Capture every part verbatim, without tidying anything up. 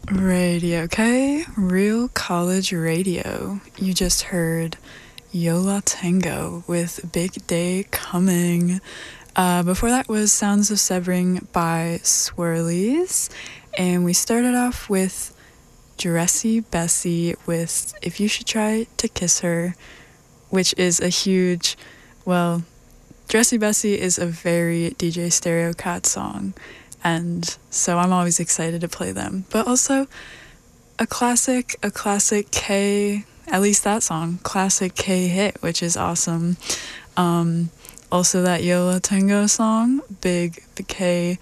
Radio K, Real College Radio. You just heard Yola Tango with Big Day Coming. Uh, before that was Sounds of Severing by Swirlies. And we started off with Dressy Bessie with If You Should Try to Kiss Her, which is a huge, well, Dressy Bessie is a very D J Stereo Cat song. And so I'm always excited to play them. But also a classic, a classic K, at least that song, classic K hit, which is awesome. Um, also that Yola Tango song, big, big K,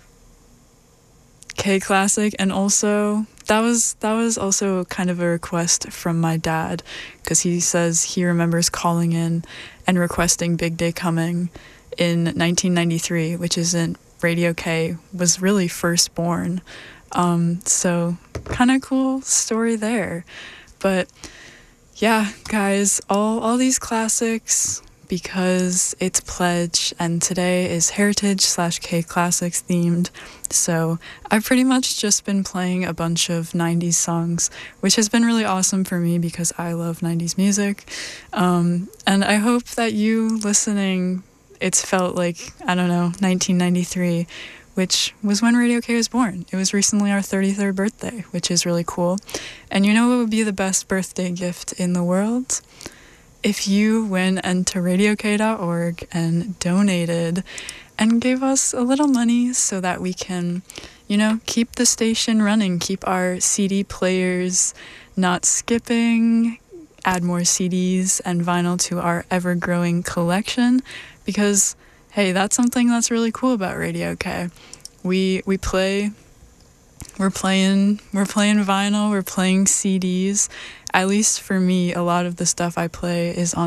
K classic. And also that was, that was also kind of a request from my dad, because he says he remembers calling in and requesting Big Day Coming in nineteen ninety-three, which isn't Radio K was really first born. Um, so kind of cool story there. But yeah, guys, all, all these classics because it's Pledge and today is Heritage slash K Classics themed. So I've pretty much just been playing a bunch of nineties songs, which has been really awesome for me because I love nineties music. Um, and I hope that you listening, it's felt like, I don't know, nineteen ninety-three, which was when Radio K was born. It was recently our thirty-third birthday, which is really cool. And you know what would be the best birthday gift in the world? If you went into radio k dot org and donated and gave us a little money so that we can, you know, keep the station running, keep our C D players not skipping, add more C Ds and vinyl to our ever-growing collection. Because, hey, that's something that's really cool about Radio K. We we play, we're playing, we're playing vinyl, we're playing C Ds. At least for me, a lot of the stuff I play is on